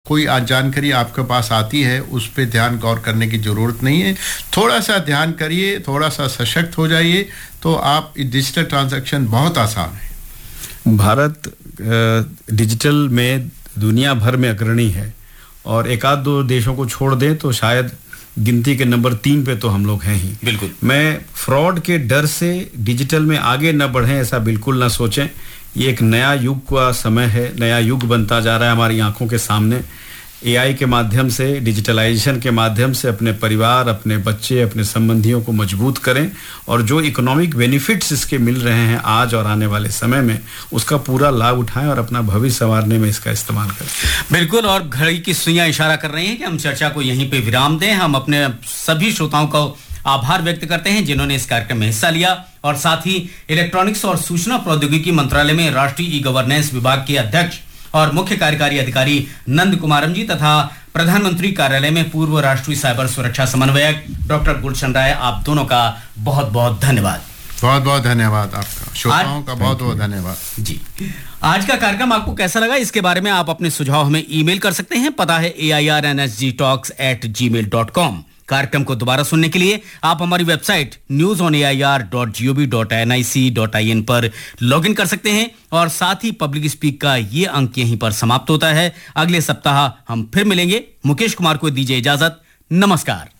कोई जानकारी आपके पास आती है उस पे ध्यान गौर करने की ज़रूरत नहीं है। थोड़ा सा ध्यान करिए, थोड़ा सा सशक्त हो जाइए, तो आप डिजिटल ट्रांजैक्शन बहुत आसान है। भारत डिजिटल में दुनिया भर में अग्रणी है और एक आध दो देशों को छोड़ दें तो शायद गिनती के नंबर 3 पे तो हम लोग हैं ही। बिल्कुल। मैं फ्रॉड के डर से डिजिटल में आगे न बढ़ें ऐसा बिल्कुल ना सोचें। ये एक नया युग का समय है, नया युग बनता जा रहा है हमारी आंखों के सामने। एआई के माध्यम से, डिजिटलाइजेशन के माध्यम से अपने परिवार, अपने बच्चे, अपने संबंधियों को मजबूत करें और जो इकोनॉमिक बेनिफिट्स इसके मिल रहे हैं आज और आने वाले समय में, उसका पूरा लाभ उठाएं और अपना भविष्य संवारने में इसका इस्तेमाल करें। बिल्कुल, और घड़ी की सुइयां इशारा कर रही हैं कि हम चर्चा को यहीं पे विराम दें। हम अपने सभी श्रोताओं का आभार व्यक्त करते हैं जिन्होंने इस कार्यक्रम में हिस्सा लिया, और साथ ही इलेक्ट्रॉनिक्स और सूचना प्रौद्योगिकी मंत्रालय में राष्ट्रीय ई गवर्नेंस विभाग के अध्यक्ष और मुख्य कार्यकारी अधिकारी नंद कुमारम जी तथा प्रधानमंत्री कार्यालय में पूर्व राष्ट्रीय साइबर सुरक्षा समन्वयक डॉक्टर गुलशन राय, आप दोनों का बहुत बहुत धन्यवाद। बहुत बहुत धन्यवाद आपका, श्रोताओं का बहुत बहुत धन्यवाद जी। आज का कार्यक्रम आपको कैसा लगा, इसके बारे में आप अपने सुझाव हमें ईमेल कर सकते हैं। पता है airnsgtalks@gmail.com। कार्यक्रम को दोबारा सुनने के लिए आप हमारी वेबसाइट newsonair.gov.nic.in पर लॉगिन कर सकते हैं, और साथ ही पब्लिक स्पीक का ये अंक यहीं पर समाप्त होता है। अगले सप्ताह हम फिर मिलेंगे। मुकेश कुमार को दीजिए इजाजत। नमस्कार।